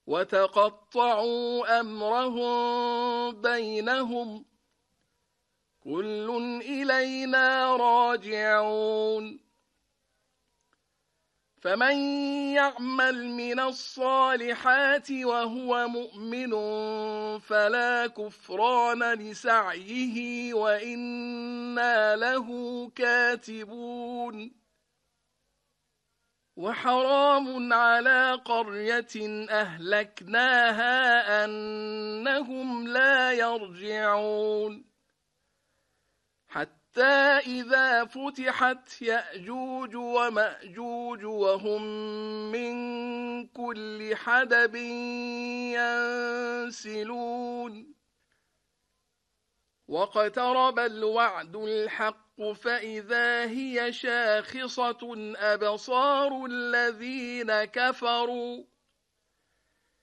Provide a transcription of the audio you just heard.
وتقطعوا أمرهم بينهم كل إلينا راجعون فمن يعمل من الصالحات وهو مؤمن فلا كفران لسعيه وإنا له كاتبون وحرام على قرية أهلكناها أنهم لا يرجعون حتى إذا فتحت يأجوج ومأجوج وهم من كل حدب ينسلون واقترب الوعد الحق فإذا هي شاخصة أبصار الذين كفروا